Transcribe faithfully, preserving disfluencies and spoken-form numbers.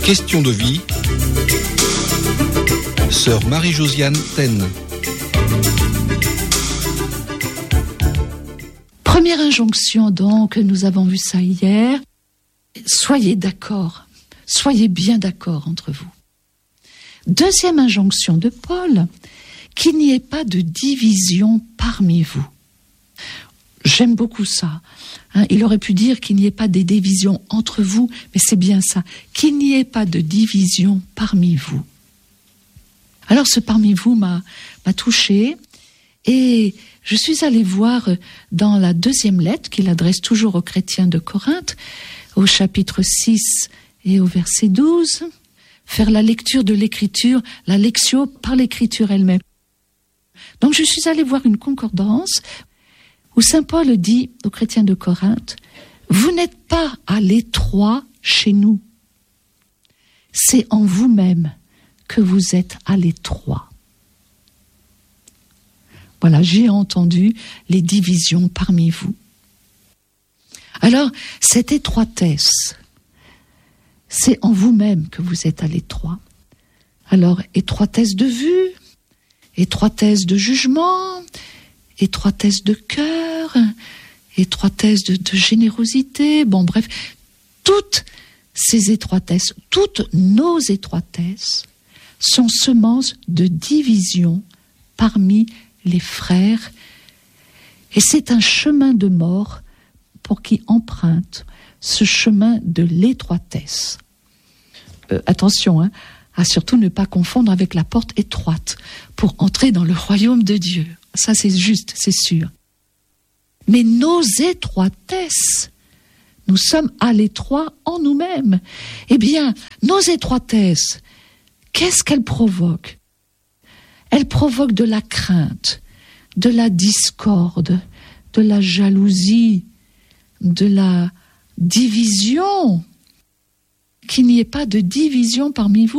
Question de vie. Sœur Marie-Josiane Taine. Première injonction donc, nous avons vu ça hier. Soyez d'accord, soyez bien d'accord entre vous. Deuxième injonction de Paul, qu'il n'y ait pas de division parmi vous. J'aime beaucoup ça. Hein, il aurait pu dire qu'il n'y ait pas de division entre vous, mais c'est bien ça, qu'il n'y ait pas de division parmi vous. Alors ce parmi vous m'a, m'a touchée et je suis allée voir dans la deuxième lettre qu'il adresse toujours aux chrétiens de Corinthe, au chapitre six et au verset douze, faire la lecture de l'écriture, la lectio par l'écriture elle-même. Donc je suis allée voir une concordance où saint Paul dit aux chrétiens de Corinthe, « Vous n'êtes pas à l'étroit chez nous, c'est en vous-même que vous êtes à l'étroit. » Voilà, j'ai entendu les divisions parmi vous. Alors, cette étroitesse, c'est en vous-même que vous êtes à l'étroit. Alors, étroitesse de vue, étroitesse de jugement, étroitesse de cœur, étroitesse de, de générosité, bon bref, toutes ces étroitesses, toutes nos étroitesses sont semences de division parmi les frères, et c'est un chemin de mort pour qui emprunte ce chemin de l'étroitesse. Euh, attention, hein, à surtout ne pas confondre avec la porte étroite pour entrer dans le royaume de Dieu. Ça, c'est juste, c'est sûr. Mais nos étroitesses, nous sommes à l'étroit en nous-mêmes. Eh bien, nos étroitesses, qu'est-ce qu'elles provoquent ? Elles provoquent de la crainte, de la discorde, de la jalousie, de la division. Qu'il n'y ait pas de division parmi vous.